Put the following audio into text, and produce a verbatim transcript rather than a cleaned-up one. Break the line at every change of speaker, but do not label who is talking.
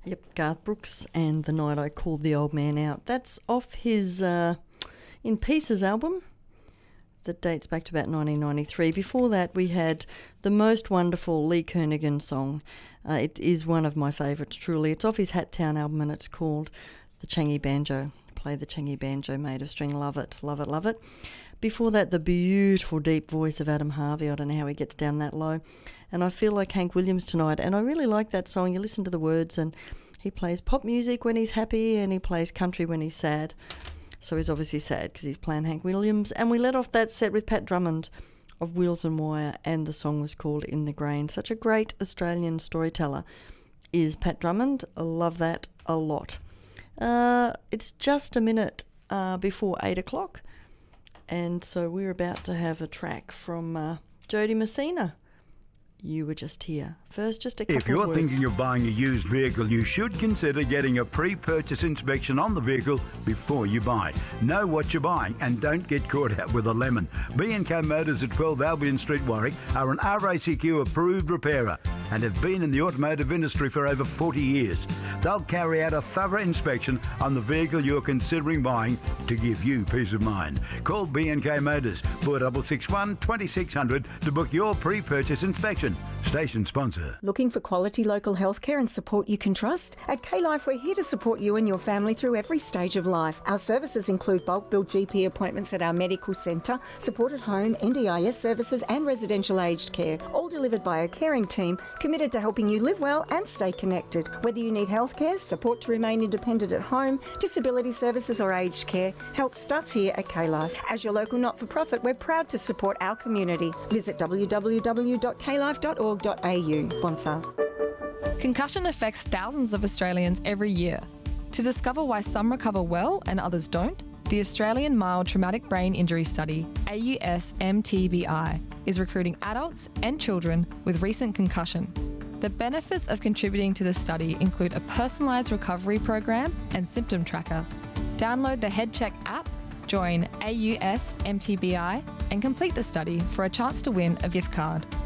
Yep, Garth Brooks and The Night I Called the Old Man Out. That's off his uh, In Pieces album that dates back to about nineteen ninety-three. Before that, we had the most wonderful Lee Kernaghan song. Uh, it is one of my favourites, truly. It's off his Hattown album and it's called The Changi Banjo. Play the Changi Banjo made of string. Love it, love it, love it. Before that, the beautiful deep voice of Adam Harvey. I don't know how he gets down that low. And I feel like Hank Williams tonight. And I really like that song. You listen to the words and he plays pop music when he's happy and he plays country when he's sad. So he's obviously sad because he's playing Hank Williams. And we let off that set with Pat Drummond of Wheels and Wire, and the song was called In the Grain. Such a great Australian storyteller is Pat Drummond. I love that a lot. Uh, it's just a minute uh, before eight o'clock. And so we're about to have a track from uh, Jody Messina. You were just here. First, just a couple of words.
If you're thinking of buying a used vehicle, you should consider getting a pre-purchase inspection on the vehicle before you buy. Know what you're buying and don't get caught out with a lemon. B and K Motors at twelve Albion Street, Warwick are an R A C Q approved repairer and have been in the automotive industry for over forty years. They'll carry out a thorough inspection on the vehicle you're considering buying to give you peace of mind. Call B and K Motors four six six one, two six zero zero to book your pre-purchase inspection. Station sponsor.
Looking for quality local healthcare and support you can trust? At K-Life, we're here to support you and your family through every stage of life. Our services include bulk bill G P appointments at our medical centre, support at home, N D I S services and residential aged care, all delivered by a caring team committed to helping you live well and stay connected. Whether you need healthcare, support to remain independent at home, disability services or aged care, help starts here at K-Life. As your local not-for-profit, we're proud to support our community. Visit w w w dot k life dot org dot a u. Sponsor.
Concussion affects thousands of Australians every year. To discover why some recover well and others don't, the Australian Mild Traumatic Brain Injury Study, A U S M T B I, is recruiting adults and children with recent concussion. The benefits of contributing to the study include a personalised recovery program and symptom tracker. Download the HeadCheck app, join A U S M T B I and complete the study for a chance to win a gift card.